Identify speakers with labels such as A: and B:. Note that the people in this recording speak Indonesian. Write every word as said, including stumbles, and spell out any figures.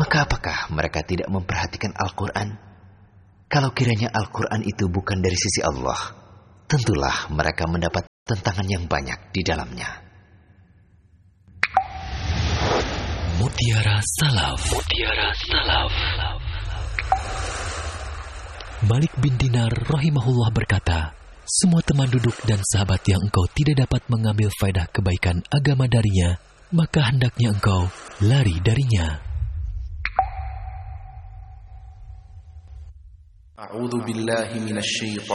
A: Maka apakah mereka tidak memperhatikan Al-Quran? Kalau kiranya Al-Quran itu bukan dari sisi Allah, tentulah mereka mendapat tentangan yang banyak di dalamnya.
B: Mutiara Salaf. Mutiara Salaf. Malik bin Dinar rahimahullah berkata, semua teman duduk dan sahabat yang engkau tidak dapat mengambil faedah kebaikan agama darinya, maka hendaknya engkau lari darinya.
C: A'udzu billahi minasy